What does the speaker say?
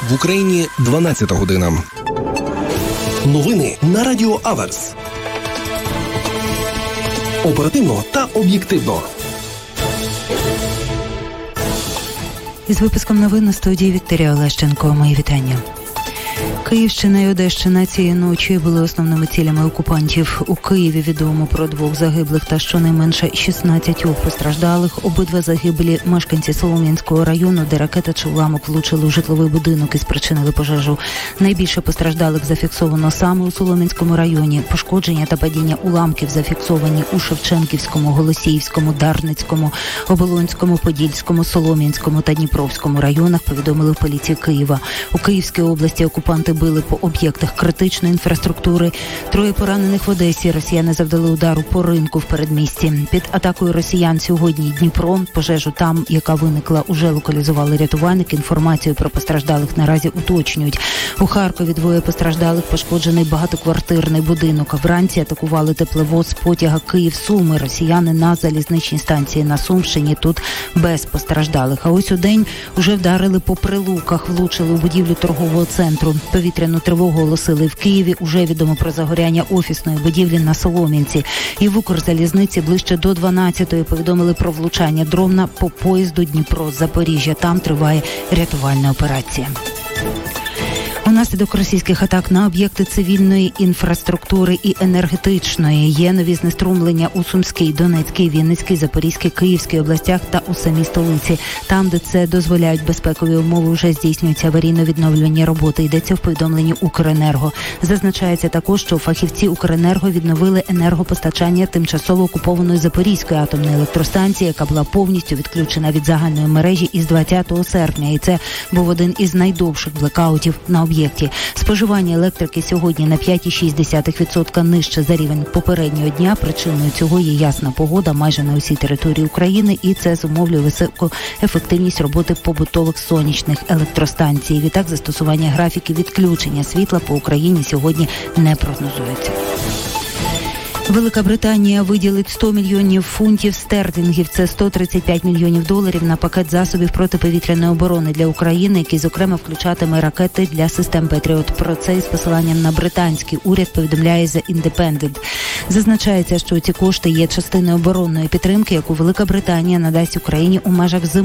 В Україні 12 година. Новини на Радіо Аверс. Оперативно та об'єктивно. Із випуском новин на студії Вікторія Олещенко. Мої вітання. Київщина і Одещина цієї ночі були основними цілями окупантів. У Києві відомо про 2 загиблих та щонайменше 16 постраждалих. Обидва загиблі мешканці Солом'янського району, де ракета чи уламок влучили у житловий будинок і спричинили пожежу. Найбільше постраждалих зафіксовано саме у Солом'янському районі. Пошкодження та падіння уламків зафіксовані у Шевченківському, Голосіївському, Дарницькому, Оболонському, Подільському, Солом'янському та Дніпровському районах, повідомили в поліції Києва. У Київській області окупанти били по об'єктах критичної інфраструктури. 3 поранених в Одесі. Росіяни завдали удару по ринку в передмісті. Під атакою росіян сьогодні Дніпро. Пожежу там, яка виникла, уже локалізували рятувальники. Інформацію про постраждалих наразі уточнюють. У Харкові 2 постраждалих, пошкоджений багатоквартирний будинок. Вранці атакували тепловоз потяга Київ-Суми. Росіяни на залізничній станції на Сумщині. Тут без постраждалих. А ось удень уже вдарили по Прилуках. Влучили у будівлю торгового центру. Повітряну тривогу оголосили в Києві. Уже відомо про загоряння офісної будівлі на Солом'янці. І в Укрзалізниці ближче до 12-ї повідомили про влучання дрона по поїзду Дніпро-Запоріжжя. Там триває рятувальна операція. Унаслідок російських атак на об'єкти цивільної інфраструктури і енергетичної є нові знеструмлення у Сумській, Донецькій, Вінницькій, Запорізькій, Київській областях та у самій столиці. Там, де це дозволяють безпекові умови, вже здійснюються аварійно-відновлювальні роботи. Йдеться в повідомленні Укренерго. Зазначається також, що фахівці Укренерго відновили енергопостачання тимчасово окупованої Запорізької атомної електростанції, яка була повністю відключена від загальної мережі із 20 серпня. І це був один із найдовших блекаутів на об'єкті. Споживання електрики сьогодні на 5,6% нижче за рівень попереднього дня. Причиною цього є ясна погода майже на усій території України, і це зумовлює високу ефективність роботи побутових сонячних електростанцій. Відтак застосування графіків відключення світла по Україні сьогодні не прогнозується. Велика Британія виділить 100 мільйонів фунтів стерлінгів, це $135 мільйонів на пакет засобів протиповітряної оборони для України, який, зокрема, включатиме ракети для систем Петріот. Про це із посиланням на британський уряд повідомляє The Independent. Зазначається, що ці кошти є частиною оборонної підтримки, яку Велика Британія надасть Україні у межах